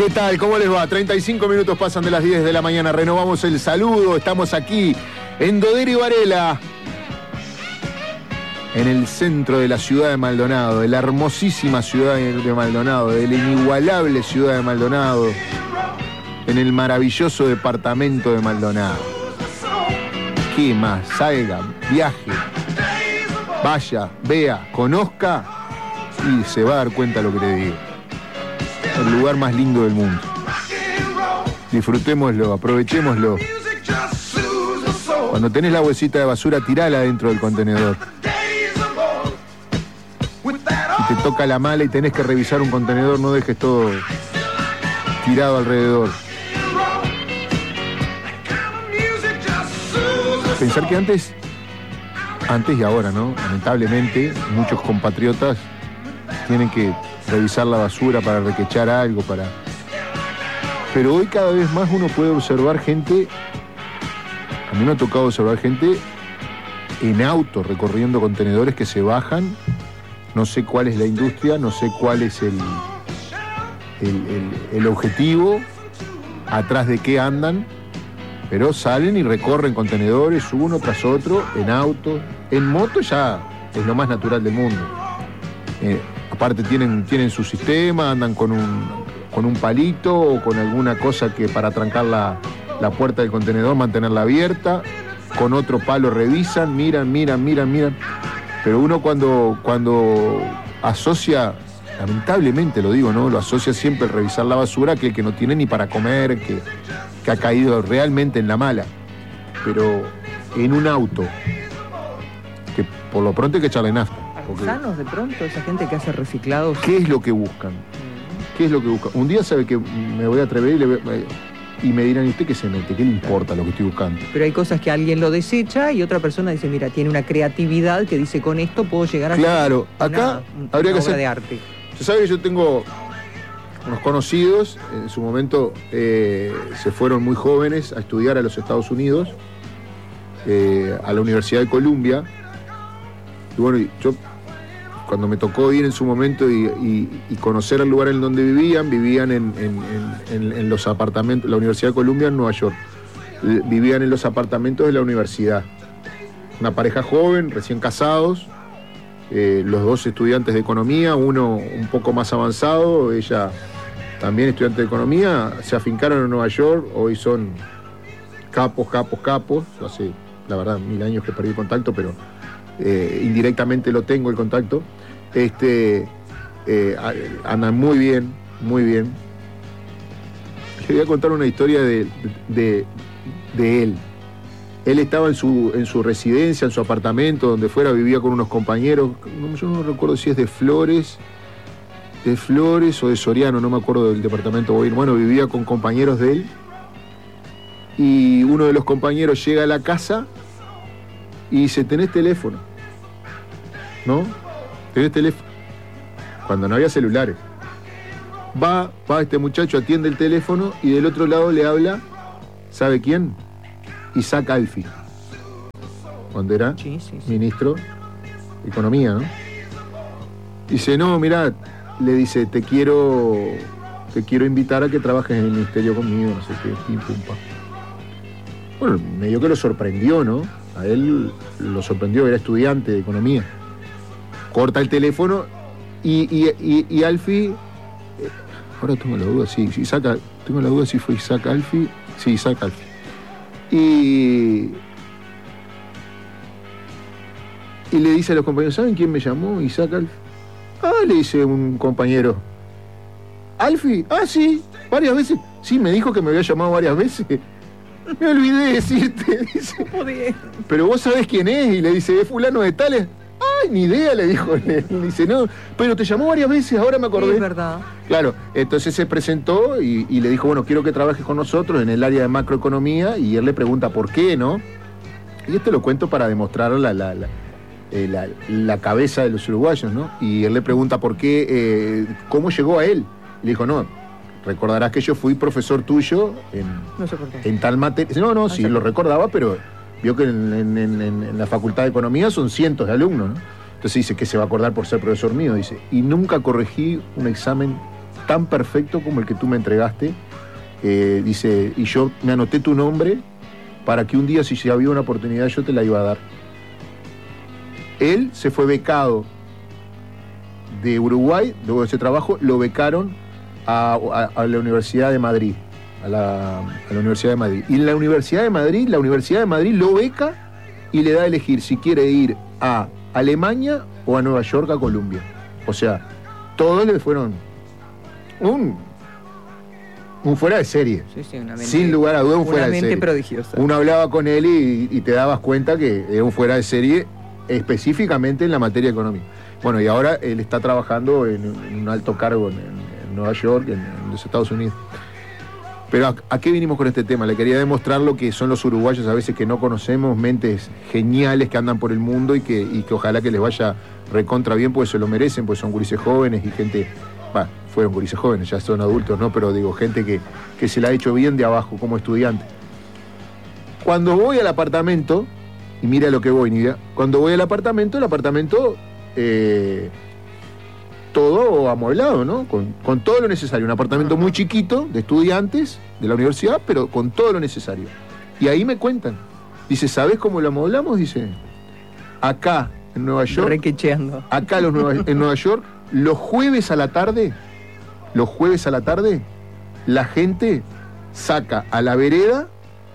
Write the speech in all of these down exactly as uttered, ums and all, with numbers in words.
¿Qué tal? ¿Cómo les va? treinta y cinco minutos pasan de las diez de la mañana. Renovamos el saludo. Estamos aquí en Dodero y Varela, en el centro de la ciudad de Maldonado, de la hermosísima ciudad de Maldonado, de la inigualable ciudad de Maldonado, en el maravilloso departamento de Maldonado. ¿Qué más? Salga, viaje, vaya, vea, conozca y se va a dar cuenta de lo que le digo. El lugar más lindo del mundo. Disfrutémoslo, aprovechémoslo. Cuando tenés la bolsita de basura, tirala dentro del contenedor. Si te toca la mala y tenés que revisar un contenedor, no dejes todo tirado alrededor. Pensar que antes, antes y ahora, ¿no? Lamentablemente, muchos compatriotas tienen que revisar la basura para requechar algo, para... Pero hoy cada vez más uno puede observar gente, a mí me ha tocado observar gente en auto recorriendo contenedores que se bajan, no sé cuál es la industria, no sé cuál es el, el, el, el objetivo, atrás de qué andan, pero salen y recorren contenedores uno tras otro, en auto, en moto ya es lo más natural del mundo. Eh, Aparte tienen, tienen su sistema, andan con un, con un palito o con alguna cosa que para trancar la, la puerta del contenedor, mantenerla abierta. Con otro palo revisan, miran, miran, miran, miran. Pero uno cuando, cuando asocia, lamentablemente lo digo, ¿no? Lo asocia siempre el revisar la basura que el que no tiene ni para comer, que, que ha caído realmente en la mala. Pero en un auto, que por lo pronto hay que echarle nafta. Sanos de pronto, esa gente que hace reciclados. ¿Qué es lo que buscan? ¿Qué es lo que buscan? Un día sabe que me voy a atrever y, le, y me dirán, ¿y usted qué se mete? ¿Qué le importa lo que estoy buscando? Pero hay cosas que alguien lo desecha y otra persona dice, mira, tiene una creatividad que dice, con esto puedo llegar a... Claro, hacer acá una, habría una que obra hacer... de arte. Usted sabe que yo tengo unos conocidos, en su momento eh, se fueron muy jóvenes a estudiar a los Estados Unidos, eh, a la Universidad de Columbia. Y bueno, yo... Cuando me tocó ir en su momento y, y, y conocer el lugar en donde vivían, vivían en, en, en, en los apartamentos, la Universidad de Columbia en Nueva York, vivían en los apartamentos de la universidad. Una pareja joven, recién casados, eh, los dos estudiantes de economía, uno un poco más avanzado, ella también estudiante de economía, se afincaron en Nueva York, hoy son capos, capos, capos, hace la verdad mil años que perdí el contacto, pero... Eh, indirectamente lo tengo el contacto, este, eh, andan muy bien, muy bien. Le voy a contar una historia de, de, de él. Él estaba en su, en su residencia, en su apartamento, donde fuera, vivía con unos compañeros, yo no recuerdo si es de Flores, de Flores o de Soriano, no me acuerdo del departamento, bueno, vivía con compañeros de él, y uno de los compañeros llega a la casa y dice, ¿tenés teléfono? ¿No? ¿Tenés teléfono? Cuando no había celulares. Va, va este muchacho, atiende el teléfono y del otro lado le habla, ¿sabe quién? Isaac Alfi. Cuando era sí, sí, sí. ministro de Economía, ¿no? Dice, no, mirá, le dice, te quiero, te quiero invitar a que trabajes en el ministerio conmigo, no sé qué, pim, pum, pam. Bueno, medio que lo sorprendió, ¿no? A él lo sorprendió, era estudiante de economía. Corta el teléfono y, y, y, y Alfi, eh, ahora tengo la duda, sí, Isaac, tengo la duda si fue Isaac Alfi, sí, Isaac Alfi. Y, y le dice a los compañeros, ¿saben quién me llamó? Isaac Alfi. Ah, le dice un compañero. ¿Alfi? Ah, sí, varias veces. Sí, me dijo que me había llamado varias veces. Me olvidé de decirte, dice. Pero vos sabés quién es, y le dice, ¿es fulano de tales? Ay, ni idea, le dijo. Le dice, no, pero te llamó varias veces, ahora me acordé. Es verdad. Claro, entonces se presentó y, y le dijo, bueno, quiero que trabajes con nosotros en el área de macroeconomía, y él le pregunta por qué, ¿no? Y esto lo cuento para demostrar la, la, la, eh, la, la cabeza de los uruguayos, ¿no? Y él le pregunta por qué, eh, cómo llegó a él. Y le dijo, no, recordarás que yo fui profesor tuyo en, no se acordó. en tal materia. No, no, no, sí, lo recordaba, pero vio que en, en, en, en la Facultad de Economía son cientos de alumnos, ¿no? Entonces dice que se va a acordar por ser profesor mío, dice, y nunca corregí un examen tan perfecto como el que tú me entregaste. Eh, dice, y yo me anoté tu nombre para que un día, si había una oportunidad, yo te la iba a dar. Él se fue becado de Uruguay, luego de ese trabajo, lo becaron a, a, a la Universidad de Madrid, a la, a la Universidad de Madrid. Y en la Universidad de Madrid, la Universidad de Madrid lo beca y le da a elegir si quiere ir a Alemania o a Nueva York, a Columbia. O sea, todos le fueron un, un fuera de serie. Sí, sí, una mente, sin lugar a dudas, un fuera de serie. Prodigiosa. Uno hablaba con él y, y te dabas cuenta que era un fuera de serie específicamente en la materia económica. Bueno, y ahora él está trabajando en, en un alto cargo en, en Nueva York, en, en los Estados Unidos. Pero ¿a, ¿a qué vinimos con este tema? Le quería demostrar lo que son los uruguayos a veces que no conocemos, mentes geniales que andan por el mundo y que, y que ojalá que les vaya recontra bien, porque se lo merecen, porque son gurises jóvenes y gente, bah, fueron gurises jóvenes, ya son adultos, ¿no? Pero digo, gente que, que se la ha hecho bien de abajo como estudiante. Cuando voy al apartamento, y mira lo que voy, Nidia, cuando voy al apartamento, el apartamento... Eh, todo amueblado, ¿no? Con, con todo lo necesario. Un apartamento muy chiquito de estudiantes de la universidad, pero con todo lo necesario. Y ahí me cuentan. Dice, ¿sabés cómo lo amueblamos? Dice, acá en Nueva York. Requecheando. Acá los Nueva, en Nueva York, los jueves a la tarde, los jueves a la tarde, la gente saca a la vereda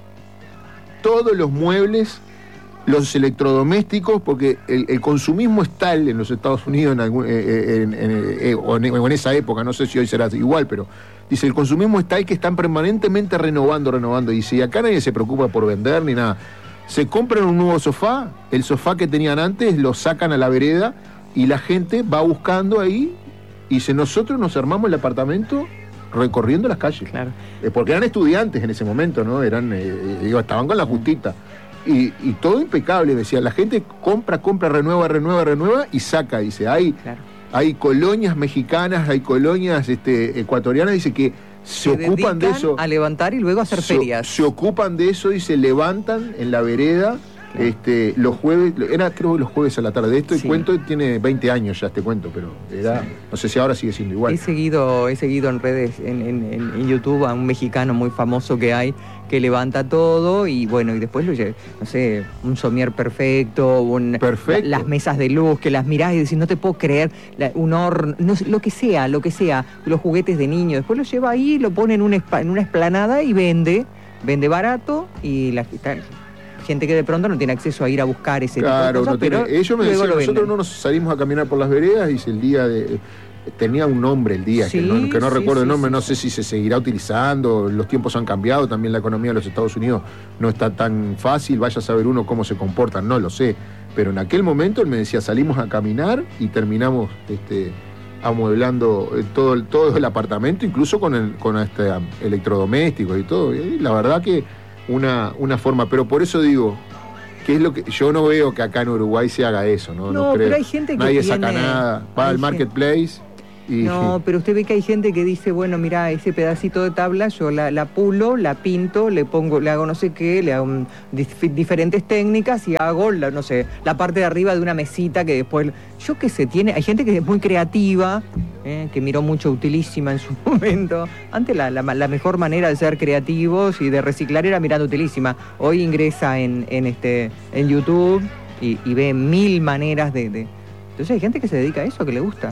todos los muebles, los electrodomésticos, porque el, el consumismo es tal en los Estados Unidos en algún, eh, en, en, eh, o, en, o en esa época, no sé si hoy será igual, pero dice, el consumismo es tal que están permanentemente renovando, renovando. Dice, y acá nadie se preocupa por vender ni nada. Se compran un nuevo sofá, el sofá que tenían antes lo sacan a la vereda y la gente va buscando ahí y dice, nosotros nos armamos el apartamento recorriendo las calles. Claro. Eh, porque eran estudiantes en ese momento, ¿no? Eran, eh, digo, estaban con la justita. Y, y todo impecable, decía, la gente compra, compra, renueva, renueva, renueva y saca, dice, hay, claro. hay colonias mexicanas, hay colonias este, ecuatorianas, dice que se, se ocupan de eso. A levantar y luego hacer se, ferias. Se ocupan de eso y se levantan en la vereda, claro. este, los jueves, era creo los jueves a la tarde. Esto el sí. cuento tiene veinte años ya este cuento, pero era, sí. no sé si ahora sigue siendo igual. He seguido, he seguido en redes, en, en, en YouTube, a un mexicano muy famoso que hay, que levanta todo y bueno, y después lo lleva, no sé, un somier perfecto, un, perfecto. La, las mesas de luz, que las mirás y decís, no te puedo creer, la, un horno, no, lo que sea, lo que sea, los juguetes de niño, después lo lleva ahí, lo pone en una, en una esplanada y vende, vende barato y la gente que de pronto no tiene acceso a ir a buscar ese claro, tipo de cosas, no tiene, pero ellos me decían, nosotros venden. no nos salimos a caminar por las veredas, dice el día de... Tenía un nombre el día, sí, que no, que no sí, recuerdo sí, el nombre, sí, no sé sí. si se seguirá utilizando, los tiempos han cambiado, también la economía de los Estados Unidos no está tan fácil, vaya a saber uno cómo se comportan, no lo sé, pero en aquel momento él me decía, salimos a caminar y terminamos este, amueblando todo el, todo el apartamento, incluso con, el, con este, electrodomésticos y todo, y la verdad que una, una forma, pero por eso digo, que es lo que yo no veo que acá en Uruguay se haga eso, ¿no? No, no creo. Pero hay gente que nadie tiene, saca nada, va al marketplace. Y... No, pero usted ve que hay gente que dice, bueno, mira, ese pedacito de tabla yo la, la pulo, la pinto, le pongo, le hago no sé qué, le hago un, dif- diferentes técnicas y hago, la, no sé, la parte de arriba de una mesita que después, yo qué sé, tiene, hay gente que es muy creativa, eh, que miró mucho Utilísima en su momento. Antes la, la, la mejor manera de ser creativos y de reciclar era mirando Utilísima. Hoy ingresa en, en, este, en YouTube y, y ve mil maneras de, de... Entonces hay gente que se dedica a eso, que le gusta.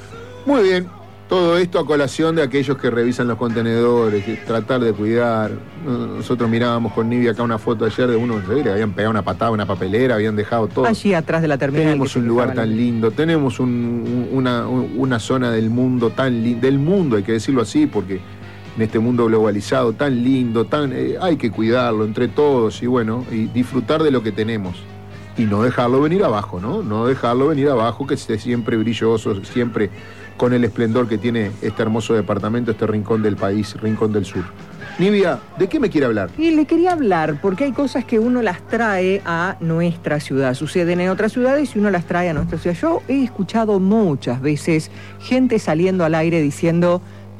Muy bien, todo esto a colación de aquellos que revisan los contenedores, que tratar de cuidar. Nosotros mirábamos con Nidia acá una foto ayer de unos que le habían pegado una patada a una papelera, habían dejado todo. Allí atrás de la terminal. Tenemos un lugar tan lindo, tenemos un, una, una zona del mundo tan linda, del mundo hay que decirlo así, porque en este mundo globalizado tan lindo, tan eh, hay que cuidarlo entre todos y bueno, y disfrutar de lo que tenemos. Y no dejarlo venir abajo, ¿no? No dejarlo venir abajo, que esté siempre brilloso, siempre con el esplendor que tiene este hermoso departamento, este rincón del país, rincón del sur. Nidia, ¿de qué me quiere hablar? Y le quería hablar, porque hay cosas que uno las trae a nuestra ciudad. Suceden en otras ciudades y uno las trae a nuestra ciudad. Yo he escuchado muchas veces gente saliendo al aire diciendo,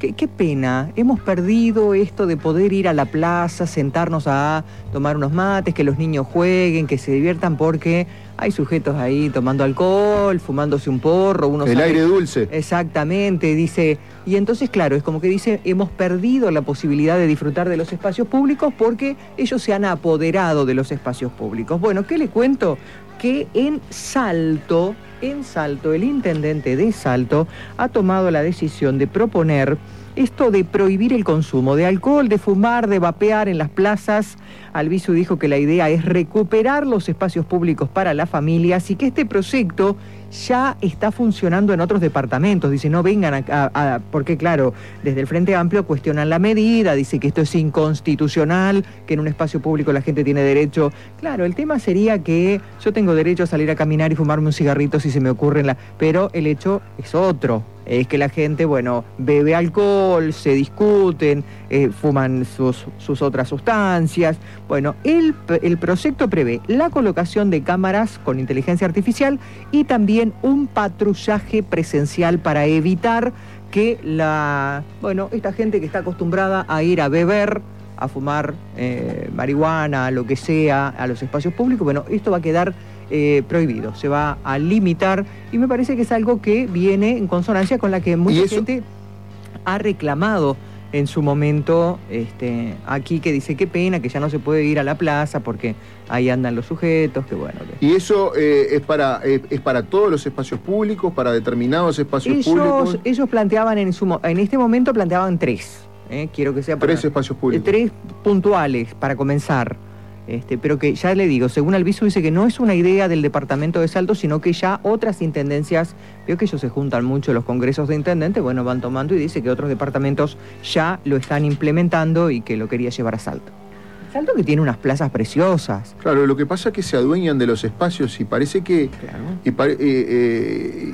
qué, qué pena, hemos perdido esto de poder ir a la plaza, sentarnos a tomar unos mates, que los niños jueguen, que se diviertan, porque hay sujetos ahí tomando alcohol, fumándose un porro, uno el sabe, aire dulce. Exactamente, dice, y entonces claro, es como que dice, hemos perdido la posibilidad de disfrutar de los espacios públicos porque ellos se han apoderado de los espacios públicos. Bueno, ¿qué le cuento? Que en Salto, en Salto, el intendente de Salto ha tomado la decisión de proponer esto de prohibir el consumo de alcohol, de fumar, de vapear en las plazas. Albizu dijo que la idea es recuperar los espacios públicos para las familias y que este proyecto ya está funcionando en otros departamentos. Dice, no vengan a, a, a... porque claro, desde el Frente Amplio cuestionan la medida, dice que esto es inconstitucional, que en un espacio público la gente tiene derecho. Claro, el tema sería que yo tengo derecho a salir a caminar y fumarme un cigarrito si se me ocurre en la... Pero el hecho es otro. Es que la gente, bueno, bebe alcohol, se discuten, eh, fuman sus, sus otras sustancias. Bueno, el, el proyecto prevé la colocación de cámaras con inteligencia artificial y también un patrullaje presencial para evitar que la, bueno, esta gente que está acostumbrada a ir a beber, a fumar eh, marihuana, a lo que sea, a los espacios públicos, bueno, esto va a quedar Eh, prohibido, se va a limitar y me parece que es algo que viene en consonancia con la que mucha gente ha reclamado en su momento este, aquí, que dice qué pena que ya no se puede ir a la plaza porque ahí andan los sujetos, que bueno. Que... ¿Y eso eh, es para eh, es para todos los espacios públicos, para determinados espacios ellos, públicos? Ellos planteaban en su en este momento planteaban tres, eh, quiero que sea para, tres espacios públicos. Eh, tres puntuales para comenzar. Este, pero que ya le digo, según Albizu dice que no es una idea del departamento de Salto, sino que ya otras intendencias, veo que ellos se juntan mucho los congresos de intendentes, bueno, van tomando y dice que otros departamentos ya lo están implementando y que lo quería llevar a Salto. Salto que tiene unas plazas preciosas. Claro, lo que pasa es que se adueñan de los espacios y parece que... Claro. Y, pare, eh, eh,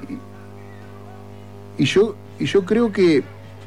y, yo, y yo creo que...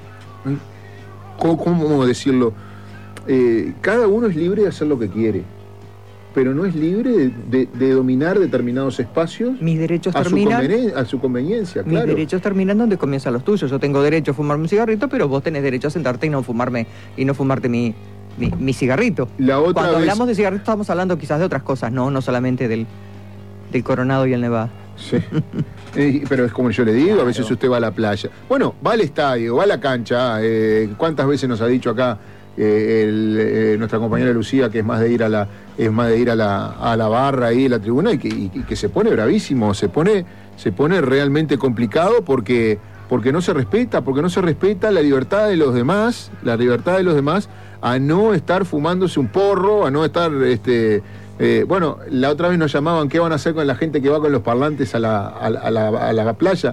¿Cómo, cómo decirlo? Eh, cada uno es libre de hacer lo que quiere, pero no es libre de, de, de dominar determinados espacios. Mis derechos a terminan su a su conveniencia, claro. Mis derechos terminan donde comienzan los tuyos. Yo tengo derecho a fumarme un cigarrito, pero vos tenés derecho a sentarte y no fumarme y no fumarte mi, mi, mi cigarrito. La otra Cuando vez... hablamos de cigarritos estamos hablando quizás de otras cosas, no, no solamente del, del Coronado y el Nevada. Sí. eh, pero es como yo le digo, claro. A veces usted va a la playa. Bueno, va al estadio, va a la cancha. Eh, ¿Cuántas veces nos ha dicho acá Eh, el, eh, nuestra compañera Lucía, que es más de ir a la es más de ir a la, a la barra ahí en la tribuna y que, y, y que se pone bravísimo, se pone se pone realmente complicado porque porque no se respeta, porque no se respeta la libertad de los demás, la libertad de los demás a no estar fumándose un porro, a no estar este eh, bueno, la otra vez nos llamaban qué van a hacer con la gente que va con los parlantes a la, a, a la, a la playa.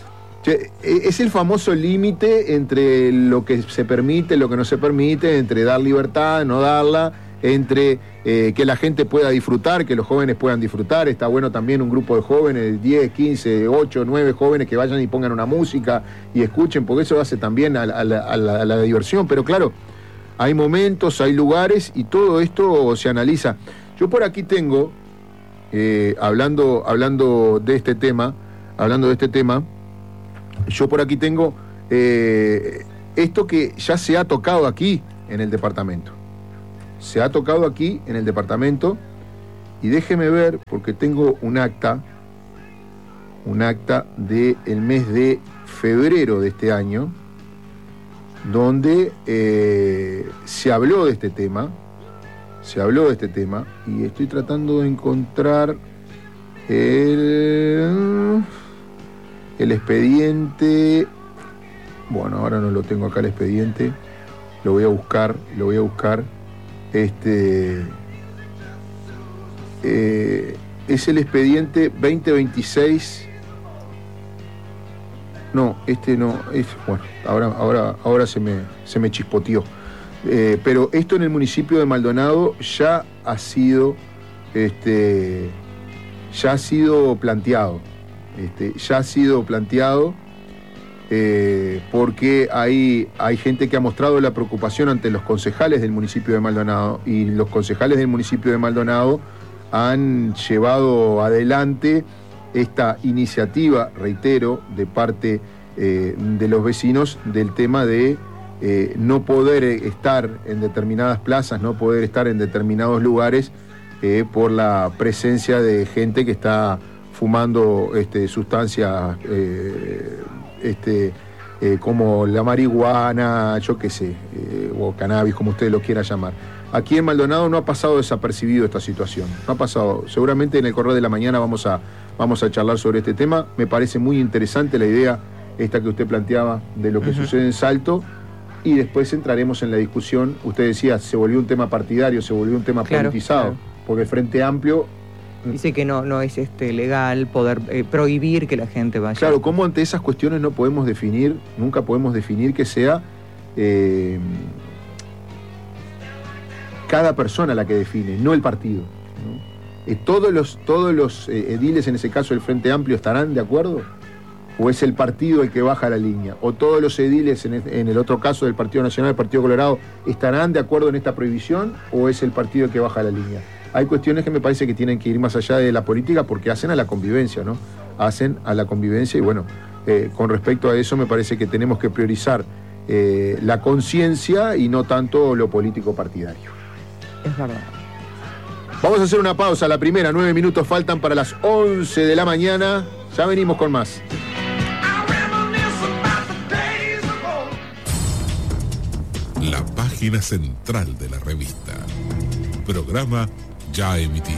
Es el famoso límite entre lo que se permite, lo que no se permite, entre dar libertad, no darla, entre eh, que la gente pueda disfrutar, que los jóvenes puedan disfrutar. Está bueno también un grupo de jóvenes, diez, quince, ocho, nueve jóvenes que vayan y pongan una música y escuchen, porque eso hace también a la, a la, a la diversión. Pero claro, hay momentos, hay lugares y todo esto se analiza. Yo por aquí tengo, eh, hablando, hablando de este tema, hablando de este tema, yo por aquí tengo eh, esto que ya se ha tocado aquí en el departamento. Se ha tocado aquí en el departamento y déjeme ver, porque tengo un acta, un acta del mes de febrero de este año, donde eh, se habló de este tema, se habló de este tema y estoy tratando de encontrar el... El expediente, bueno, ahora no lo tengo acá el expediente, lo voy a buscar, lo voy a buscar. Este eh, es el expediente veinte veintiséis. No, este no, es bueno, ahora, ahora, ahora se me, se me chispoteó. Eh, pero esto en el municipio de Maldonado ya ha sido, este, ya ha sido planteado. Este, ya ha sido planteado eh, porque hay, hay gente que ha mostrado la preocupación ante los concejales del municipio de Maldonado y los concejales del municipio de Maldonado han llevado adelante esta iniciativa, reitero, de parte eh, de los vecinos del tema de eh, no poder estar en determinadas plazas, no poder estar en determinados lugares eh, por la presencia de gente que está fumando este, sustancias eh, este, eh, como la marihuana, yo qué sé, eh, o cannabis, como ustedes lo quieran llamar. Aquí en Maldonado no ha pasado desapercibido esta situación, no ha pasado. Seguramente en el Correo de la Mañana vamos a, vamos a charlar sobre este tema. Me parece muy interesante la idea esta que usted planteaba de lo que uh-huh. sucede en Salto, y después entraremos en la discusión. Usted decía, se volvió un tema partidario, se volvió un tema claro, politizado, claro. porque el Frente Amplio... Dice que no, no es este, legal poder eh, prohibir que la gente vaya. Claro, ¿cómo ante esas cuestiones no podemos definir, nunca podemos definir que sea... Eh, cada persona la que define, no el partido, ¿no? Eh, ¿Todos los, todos los eh, ediles, en ese caso el Frente Amplio, estarán de acuerdo? ¿O es el partido el que baja la línea? ¿O todos los ediles, en, en el otro caso del Partido Nacional, el Partido Colorado, estarán de acuerdo en esta prohibición? ¿O es el partido el que baja la línea? Hay cuestiones que me parece que tienen que ir más allá de la política porque hacen a la convivencia, ¿no? Hacen a la convivencia y bueno, eh, con respecto a eso me parece que tenemos que priorizar eh, la conciencia y no tanto lo político partidario. Es verdad. Vamos a hacer una pausa, la primera, nueve minutos faltan para las once de la mañana. Ya venimos con más. La página central de la revista. Programa ya emitido.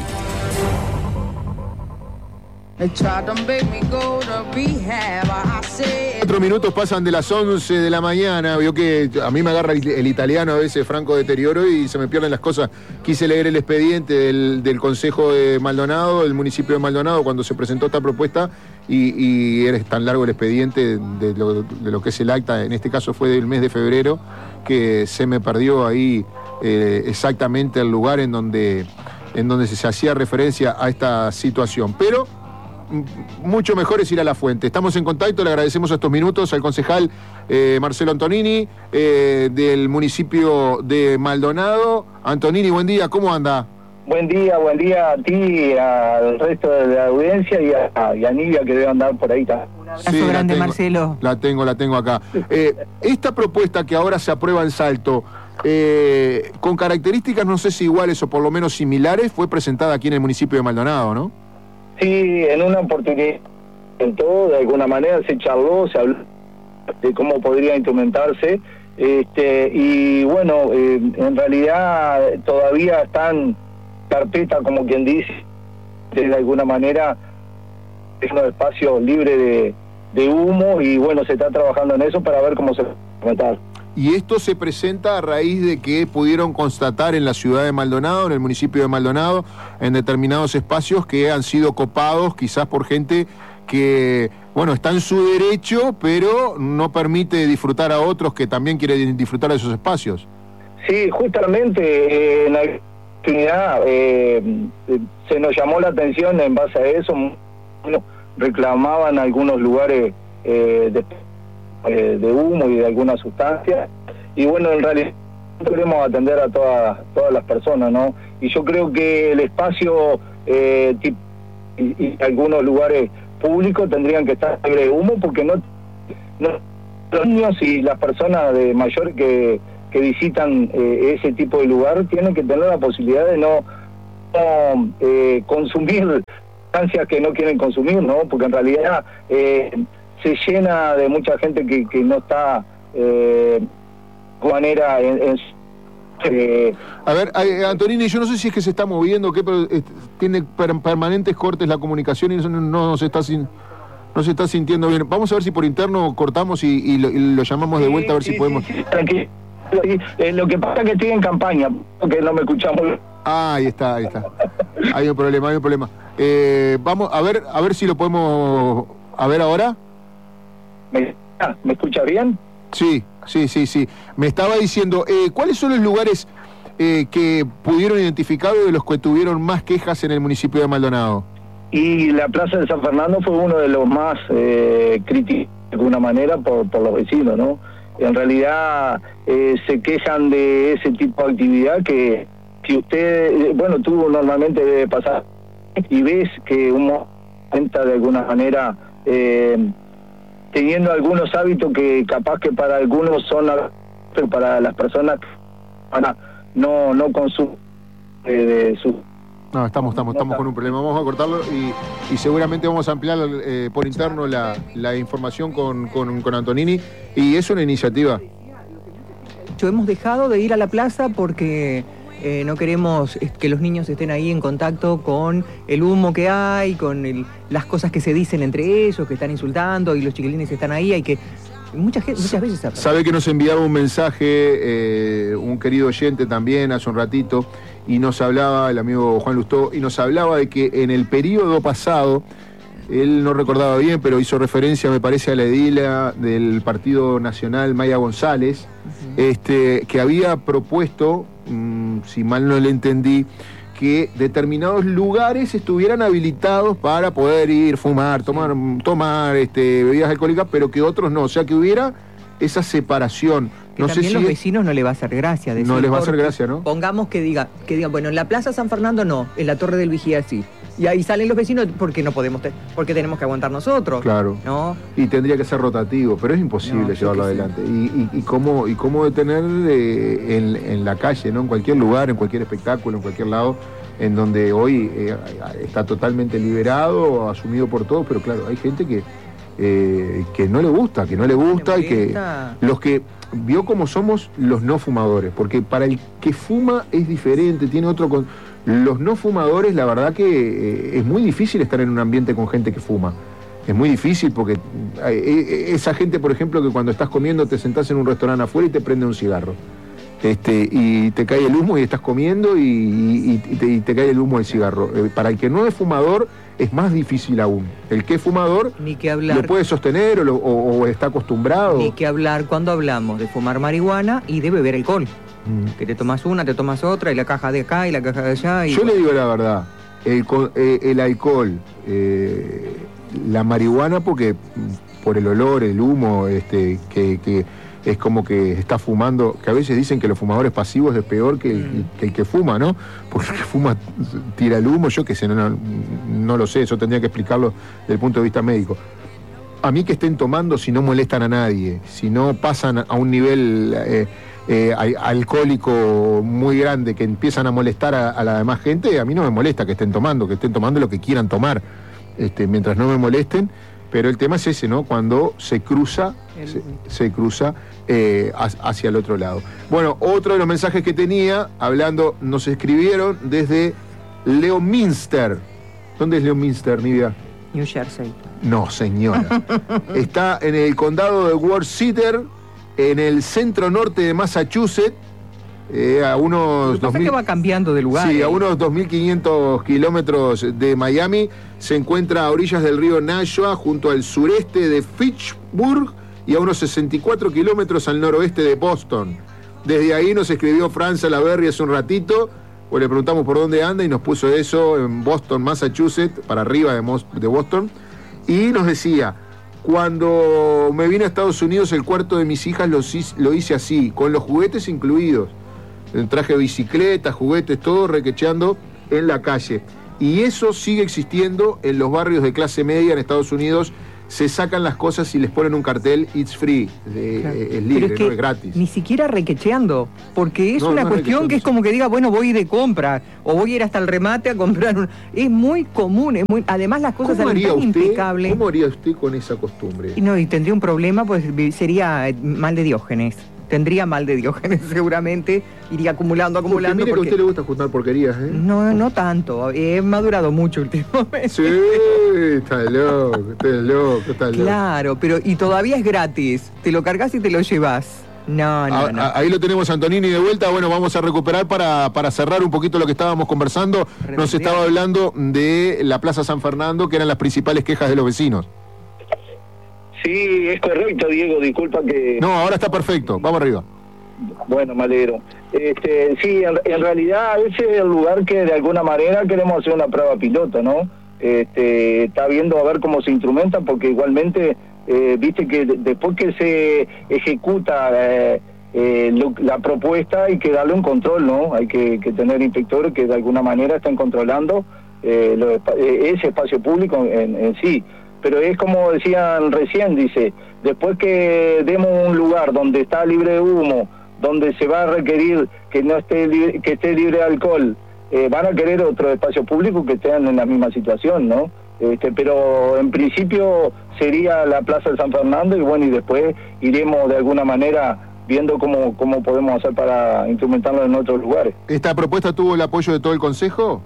Cuatro minutos pasan de las once de la mañana. Vio que a mí me agarra el, el italiano a veces, franco deterioro, y se me pierden las cosas. Quise leer el expediente del, del Consejo de Maldonado, del municipio de Maldonado, cuando se presentó esta propuesta, y, y era tan largo el expediente de lo, de lo que es el acta, en este caso fue del mes de febrero, que se me perdió ahí eh, exactamente el lugar en donde, en donde se hacía referencia a esta situación. Pero mucho mejor es ir a la fuente. Estamos en contacto, le agradecemos estos minutos al concejal eh, Marcelo Antonini eh, del municipio de Maldonado. Antonini, buen día, ¿cómo anda? Buen día, buen día a ti, al resto de la audiencia y a, y a Nivia, que debe andar por ahí. Un abrazo sí, grande, tengo, Marcelo. La tengo, la tengo acá. Eh, esta propuesta que ahora se aprueba en Salto, eh, con características no sé si iguales o por lo menos similares, fue presentada aquí en el municipio de Maldonado, ¿no? Sí, en una oportunidad, en todo, de alguna manera se charló, se habló de cómo podría instrumentarse, este, y bueno, eh, en realidad todavía están carpeta, como quien dice, de alguna manera es un espacio libre de, de humo, y bueno, se está trabajando en eso para ver cómo se va a implementar. Y esto se presenta a raíz de que pudieron constatar en la ciudad de Maldonado, en el municipio de Maldonado, en determinados espacios que han sido copados quizás por gente que, bueno, está en su derecho, pero no permite disfrutar a otros que también quieren disfrutar de esos espacios. Sí, justamente eh, en la oportunidad eh, se nos llamó la atención en base a eso. Bueno, reclamaban algunos lugares eh, de... de humo y de alguna sustancia, y bueno, en realidad queremos atender a todas todas las personas, ¿no? Y yo creo que el espacio eh, y, y algunos lugares públicos tendrían que estar libre de humo, porque no, no los niños y las personas de mayores que, que visitan eh, ese tipo de lugar tienen que tener la posibilidad de no, no eh, consumir sustancias que no quieren consumir, ¿no? Porque en realidad eh, se llena de mucha gente que, que no está eh, de manera en, en eh, a ver, Antonini, yo no sé si es que se está moviendo, ¿qué? Pero eh, tiene per, permanentes cortes la comunicación y no, no, no se está sin, no se está sintiendo bien. Vamos a ver si por interno cortamos y, y, lo, y lo llamamos de vuelta, sí, a ver sí, si podemos. Sí, sí, tranquilo. Eh, lo que pasa es que estoy en campaña, porque no me escuchamos. Ah, ahí está, ahí está. Hay un problema, hay un problema. Eh, vamos a ver, a ver si lo podemos. A ver ahora. ¿Me, ¿me escucha bien? Sí, sí, sí, sí. Me estaba diciendo, eh, ¿cuáles son los lugares eh, que pudieron identificar o de los que tuvieron más quejas en el municipio de Maldonado? Y la Plaza de San Fernando fue uno de los más eh, críticos, de alguna manera, por, por los vecinos, ¿no? En realidad eh, se quejan de ese tipo de actividad que si usted, bueno, tú normalmente debe pasar y ves que uno cuenta de alguna manera... Eh, teniendo algunos hábitos que capaz que para algunos son, pero para las personas para no no consumen de, de su... No, estamos, estamos, estamos con un problema. Vamos a cortarlo y, y seguramente vamos a ampliar eh, por interno la, la información con, con, con Antonini. Y es una iniciativa. Hemos dejado de ir a la plaza porque eh, no queremos que los niños estén ahí en contacto con el humo que hay, con el, las cosas que se dicen entre ellos, que están insultando y los chiquilines están ahí. Hay que muchas, muchas veces... Sabe que nos enviaba un mensaje eh, un querido oyente también hace un ratito y nos hablaba, el amigo Juan Lustó, y nos hablaba de que en el periodo pasado, él no recordaba bien, pero hizo referencia, me parece, a la edila del Partido Nacional, Maya González, uh-huh. este, que había propuesto, mmm, si mal no le entendí, que determinados lugares estuvieran habilitados para poder ir, fumar, tomar, tomar este, bebidas alcohólicas, pero que otros no, o sea, que hubiera esa separación. Que no también sé si los es... vecinos no les va a hacer gracia. Decir, no les va a hacer gracia, ¿no? Pongamos que diga, que digan, bueno, en la Plaza San Fernando no, en la Torre del Vigía sí. Y ahí salen los vecinos porque no podemos, te porque tenemos que aguantar nosotros. Claro. ¿No? Y tendría que ser rotativo, pero es imposible no, llevarlo adelante. Sí. Y, y, y cómo y cómo detener eh, en, en la calle, ¿no? En cualquier lugar, en cualquier espectáculo, en cualquier lado, en donde hoy eh, está totalmente liberado, asumido por todos, pero claro, hay gente que eh, que no le gusta, que no le gusta y que los que vio cómo somos los no fumadores, porque para el que fuma es diferente, tiene otro con... Los no fumadores, la verdad que eh, es muy difícil estar en un ambiente con gente que fuma. Es muy difícil porque eh, esa gente, por ejemplo, que cuando estás comiendo te sentás en un restaurante afuera y te prende un cigarro. Este, y te cae el humo y estás comiendo y, y, y, te, y te cae el humo del cigarro. Eh, para el que no es fumador es más difícil aún. El que es fumador Ni que hablar. lo puede sostener o, lo, o, o está acostumbrado. Ni que hablar cuando hablamos de fumar marihuana y de beber alcohol. Mm. Que te tomas una, te tomas otra y la caja de acá y la caja de allá. Y... Yo le digo la verdad, el, eh, el alcohol, eh, la marihuana porque por el olor, el humo, este, que... que es como que está fumando, que a veces dicen que los fumadores pasivos es peor que el, mm. que, el que fuma, ¿no? Porque el que fuma tira el humo, yo qué sé, no, no, no lo sé, eso tendría que explicarlo desde el punto de vista médico. A mí que estén tomando si no molestan a nadie, si no pasan a un nivel eh, eh, alcohólico muy grande, que empiezan a molestar a, a la demás gente, a mí no me molesta que estén tomando, que estén tomando lo que quieran tomar, este, mientras no me molesten. Pero el tema es ese, ¿no? Cuando se cruza, se, se cruza eh, hacia el otro lado. Bueno, otro de los mensajes que tenía, hablando, nos escribieron desde Leominster. ¿Dónde es Leominster, Nidia? New Jersey. No, señora. Está en el condado de Worcester, en el centro norte de Massachusetts. Eh, a unos dos mil... que va cambiando de lugar. Sí, eh. a unos dos mil quinientos kilómetros de Miami. Se encuentra a orillas del río Nashua, junto al sureste de Fitchburg y a unos sesenta y cuatro kilómetros al noroeste de Boston. Desde ahí nos escribió Fran Salaberry hace un ratito, pues le preguntamos por dónde anda y nos puso eso en Boston, Massachusetts, para arriba de, Mos de Boston. Y nos decía, cuando me vine a Estados Unidos el cuarto de mis hijas lo, lo hice así, con los juguetes incluidos. El traje de bicicleta, juguetes, todo requecheando en la calle. Y eso sigue existiendo en los barrios de clase media en Estados Unidos. Se sacan las cosas y les ponen un cartel, it's free, eh, claro. Es libre, es, no es gratis. Ni siquiera requecheando, porque es no, una no cuestión que es como que diga, bueno, voy de compra, o voy a ir hasta el remate a comprar un... Es muy común, es muy... además las cosas salen tan impecables. ¿Cómo haría usted con esa costumbre? Y no, y tendría un problema, pues sería mal de Diógenes. Tendría mal de Diógenes seguramente, iría acumulando, acumulando. Porque mire porque... que a usted le gusta juntar porquerías, ¿eh? No, no tanto, he madurado mucho últimamente. Sí, está loco, está loco, está loco. Claro, pero y todavía es gratis, te lo cargas y te lo llevas. No, no, a, no. A, ahí lo tenemos Antonini de vuelta, bueno, vamos a recuperar para, para cerrar un poquito lo que estábamos conversando. Nos estaba hablando de la Plaza San Fernando, que eran las principales quejas de los vecinos. Sí, es correcto, Diego, disculpa que... No, ahora está perfecto, vamos arriba. Bueno, me alegro. Este, sí, en, en realidad ese es el lugar que de alguna manera queremos hacer una prueba piloto, ¿no? Este, está viendo a ver cómo se instrumenta, porque igualmente, eh, viste que de, después que se ejecuta eh, eh, lo, la propuesta hay que darle un control, ¿no? Hay que, que tener inspectores que de alguna manera estén controlando eh, lo, eh, ese espacio público en, en sí. pero es como decían recién, dice, después que demos un lugar donde está libre de humo, donde se va a requerir que no esté libre, que esté libre de alcohol, eh, van a querer otros espacios públicos que estén en la misma situación, ¿no? Este, pero en principio sería la Plaza de San Fernando y bueno, y después iremos de alguna manera viendo cómo, cómo podemos hacer para instrumentarlo en otros lugares. ¿Esta propuesta tuvo el apoyo de todo el Consejo?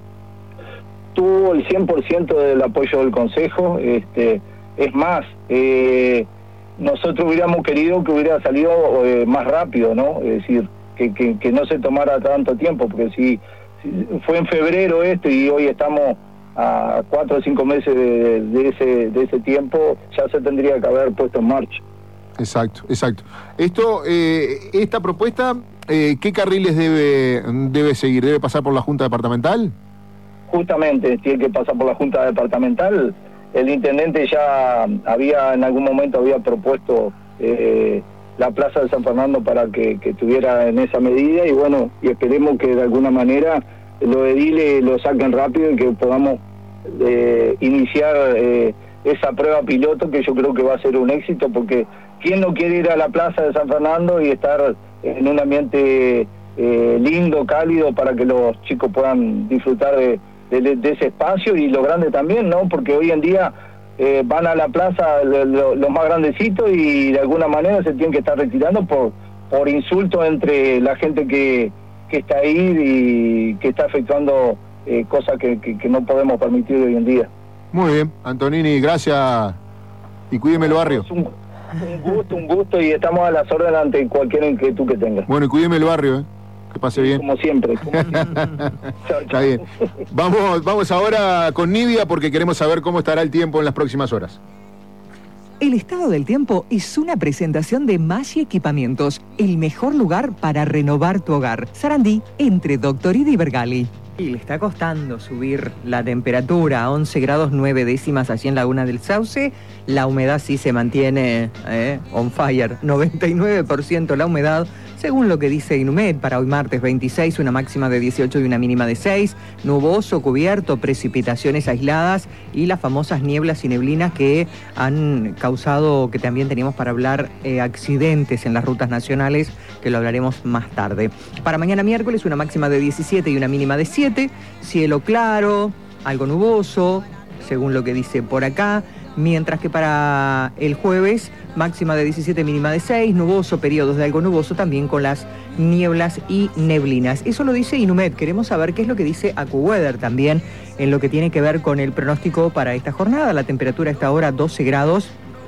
Tuvo el cien por ciento del apoyo del Consejo, este, es más, eh, nosotros hubiéramos querido que hubiera salido eh, más rápido, ¿no? Es decir, que, que, que no se tomara tanto tiempo, porque si, si fue en febrero esto y hoy estamos a cuatro o cinco meses de, de, ese, de ese tiempo, ya se tendría que haber puesto en marcha. Exacto, exacto. Esto, eh, esta propuesta, eh, ¿qué carriles debe, debe seguir? ¿Debe pasar por la Junta Departamental? Justamente, tiene que pasar por la Junta Departamental. El intendente ya había, en algún momento había propuesto eh, la Plaza de San Fernando para que, que estuviera en esa medida y bueno, y esperemos que de alguna manera los ediles lo saquen rápido y que podamos eh, iniciar eh, esa prueba piloto, que yo creo que va a ser un éxito, porque ¿quién no quiere ir a la Plaza de San Fernando y estar en un ambiente eh, lindo, cálido, para que los chicos puedan disfrutar de, de, de ese espacio, y los grandes también, ¿no? Porque hoy en día eh, van a la plaza los lo, lo más grandecitos y de alguna manera se tienen que estar retirando por, por insultos entre la gente que, que está ahí y que está efectuando eh, cosas que, que, que no podemos permitir hoy en día. Muy bien, Antonini, gracias y cuídeme el barrio. Es un, un gusto, un gusto, y estamos a las órdenes ante cualquier inquietud que tenga. Bueno, y cuídeme el barrio, ¿eh? Que pase bien. Como siempre. Como siempre. Chao, Está bien. Vamos, vamos ahora con Nidia porque queremos saber cómo estará el tiempo en las próximas horas. El estado del tiempo es una presentación de Maggi Equipamientos, el mejor lugar para renovar tu hogar. Sarandí, entre Doctorida y Bergali. Y le está costando subir la temperatura a once grados nueve décimas allí en Laguna del Sauce. La humedad sí se mantiene eh, on fire, noventa y nueve por ciento la humedad, según lo que dice Inumet. Para hoy martes veintiséis, una máxima de dieciocho y una mínima de seis, nuboso, cubierto, precipitaciones aisladas y las famosas nieblas y neblinas que han causado, que también teníamos para hablar, eh, accidentes en las rutas nacionales, que lo hablaremos más tarde. Para mañana miércoles, una máxima de diecisiete y una mínima de siete, cielo claro, algo nuboso, según lo que dice por acá. Mientras que para el jueves, máxima de diecisiete, mínima de seis, nuboso, periodos de algo nuboso, también con las nieblas y neblinas. Eso lo dice Inumet. Queremos saber qué es lo que dice AccuWeather también en lo que tiene que ver con el pronóstico para esta jornada. La temperatura está ahora doce grados,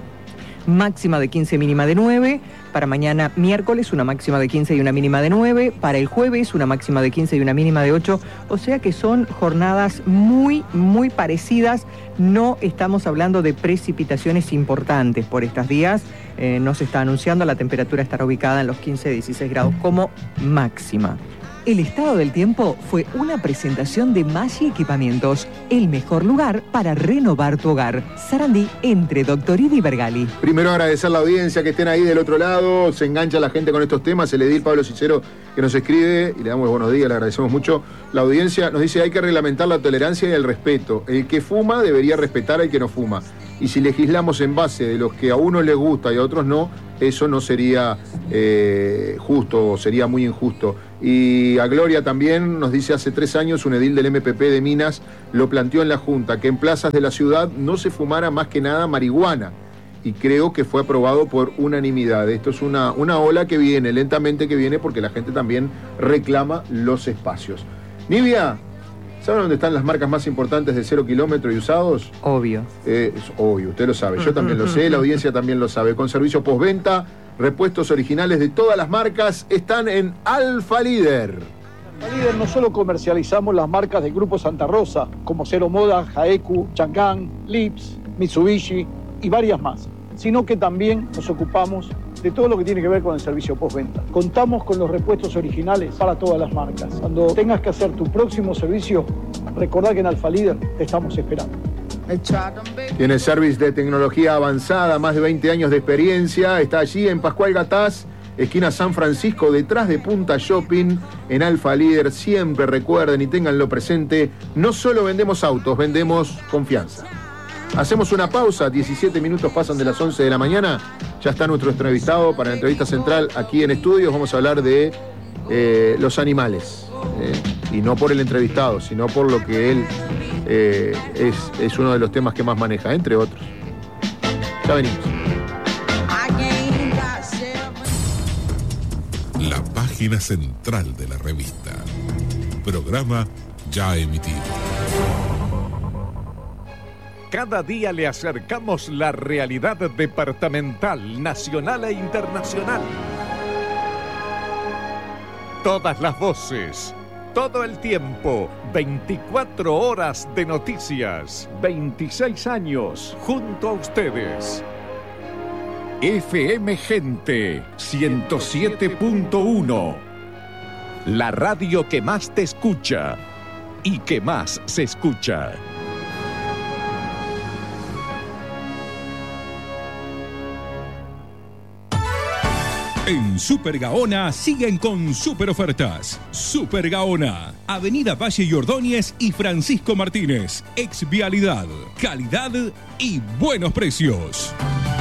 máxima de quince, mínima de nueve. Para mañana miércoles, una máxima de quince y una mínima de nueve. Para el jueves, una máxima de quince y una mínima de ocho. O sea que son jornadas muy, muy parecidas. No estamos hablando de precipitaciones importantes por estos días. Eh, no se está anunciando. La temperatura estará ubicada en los quince a dieciséis grados como máxima. El estado del tiempo fue una presentación de Maggi Equipamientos, el mejor lugar para renovar tu hogar. Sarandí, entre Doctorida y Bergali. Primero agradecer la audiencia, que estén ahí del otro lado, se engancha la gente con estos temas. El edil Pablo Cicero, que nos escribe, y le damos buenos días, le agradecemos mucho. La audiencia nos dice: hay que reglamentar la tolerancia y el respeto. El que fuma debería respetar al que no fuma. Y si legislamos en base de los que a unos les gusta y a otros no, eso no sería eh, justo, sería muy injusto. Y a Gloria también nos dice: hace tres años un edil del M P P de Minas lo planteó en la Junta, que en plazas de la ciudad no se fumara más que nada marihuana. Y creo que fue aprobado por unanimidad. Esto es una, una ola que viene, lentamente que viene, porque la gente también reclama los espacios. Nivia, ¿saben dónde están las marcas más importantes de cero kilómetro y usados? Obvio. Eh, es obvio, usted lo sabe, yo también lo sé, la audiencia también lo sabe. Con servicio postventa, repuestos originales de todas las marcas están en Alfa Líder. Alfa Líder no solo comercializamos las marcas del Grupo Santa Rosa, como Cero Moda, Jaeku, Chang'an, Lips, Mitsubishi y varias más, sino que también nos ocupamos de todo lo que tiene que ver con el servicio postventa. Contamos con los repuestos originales para todas las marcas. Cuando tengas que hacer tu próximo servicio, recordá que en Alfa Líder te estamos esperando. Tiene service de tecnología avanzada, más de veinte años de experiencia. Está allí en Pascual Gataz, esquina San Francisco, detrás de Punta Shopping. En Alfa Líder, siempre recuerden y ténganlo presente, no solo vendemos autos, vendemos confianza. Hacemos una pausa, diecisiete minutos pasan de las once de la mañana. Ya está nuestro entrevistado para la entrevista central aquí en estudios. Vamos a hablar de eh, los animales. Eh, y no por el entrevistado, sino por lo que él eh, es, es uno de los temas que más maneja, entre otros. Ya venimos. La página central de la revista. Programa ya emitido. Cada día le acercamos la realidad departamental, nacional e internacional. Todas las voces, todo el tiempo, veinticuatro horas de noticias, veintiséis años junto a ustedes. F M Gente ciento siete punto uno, la radio que más te escucha y que más se escucha. En Super Gaona siguen con super ofertas. Super Gaona, Avenida Valle y Ordóñez y Francisco Martínez. Ex Vialidad, calidad y buenos precios.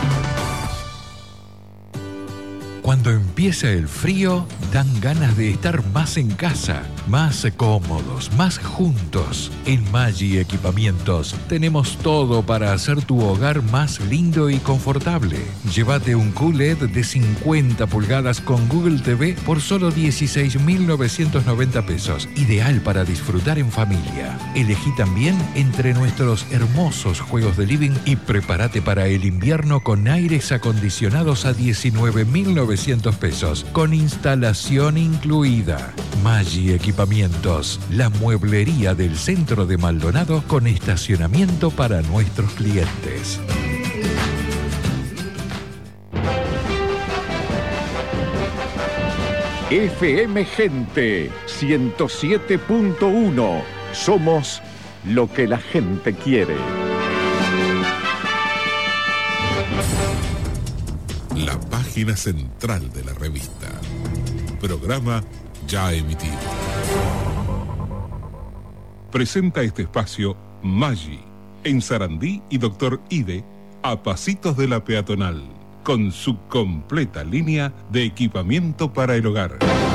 Cuando empieza el frío, dan ganas de estar más en casa, más cómodos, más juntos. En Maggi Equipamientos tenemos todo para hacer tu hogar más lindo y confortable. Llévate un Q L E D de cincuenta pulgadas con Google T V por solo dieciséis mil novecientos noventa pesos. Ideal para disfrutar en familia. Elegí también entre nuestros hermosos juegos de living y prepárate para el invierno con aires acondicionados a diecinueve mil novecientos pesos, con instalación incluida. Maggi Equipamientos, la mueblería del centro de Maldonado con estacionamiento para nuestros clientes. F M Gente ciento siete punto uno. Somos lo que la gente quiere. La página central de la revista. Programa ya emitido. Presenta este espacio Maggi, en Sarandí y Doctor Ide, a pasitos de la peatonal, con su completa línea de equipamiento para el hogar.